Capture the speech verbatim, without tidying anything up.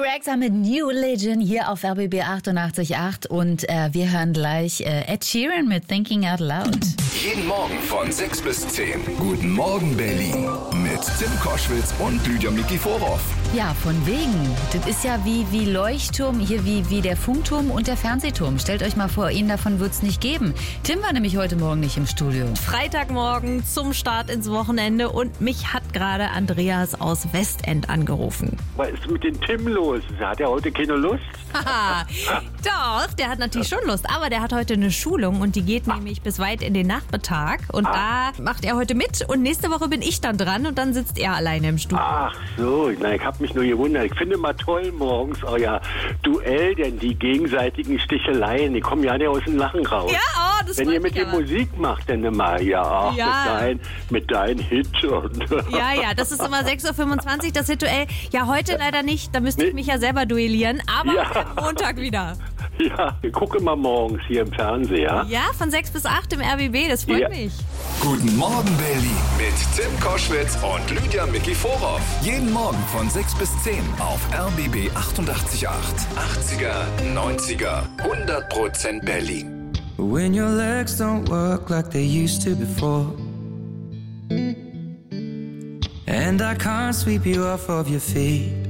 Rexha mit New Religion hier auf R B B achtundachtzig Komma acht und äh, wir hören gleich äh, Ed Sheeran mit Thinking Out Loud. Jeden Morgen von sechs bis zehn. Guten Morgen Berlin mit Tim Koschwitz und Lydia Mikiforov. Ja, von wegen. Das ist ja wie, wie Leuchtturm, hier wie, wie der Funkturm und der Fernsehturm. Stellt euch mal vor, ihn davon wird es nicht geben. Tim war nämlich heute Morgen nicht im Studio. Freitagmorgen zum Start ins Wochenende und mich hat gerade Andreas aus Westend angerufen. Was ist mit dem Tim los? Hat er heute keine Lust? Haha, doch, der hat natürlich schon Lust, aber der hat heute eine Schulung und die geht nämlich bis weit in den Nachmittag und da macht er heute mit und nächste Woche bin ich dann dran und dann sitzt er alleine im Studio. Ach so, na, ich habe mich nur gewundert. Ich finde mal toll morgens euer Duell, denn die gegenseitigen Sticheleien, die kommen ja nicht aus dem Lachen raus. Ja, oh, das Wenn ihr mit der Musik macht, dann immer, ja, ach, Ja. mit dein, mit dein Hit und Ja, ja, das ist immer sechs Uhr fünfundzwanzig, das Rituell. Ja, heute leider nicht, da müsste ich Nee. mich ja selber duellieren, aber Ja. am Montag wieder. ja, ich gucke mal morgens hier im Fernseher. Ja, von sechs bis acht im R B B, das freut Ja. mich. Guten Morgen Berlin mit Tim Koschwitz und Lydia Mikiforov. Jeden Morgen von sechs bis zehn auf R B B achtundachtzig Komma acht. achtziger, neunziger, hundert Prozent Berlin. When your legs don't work like they used to before, and I can't sweep you off of your feet.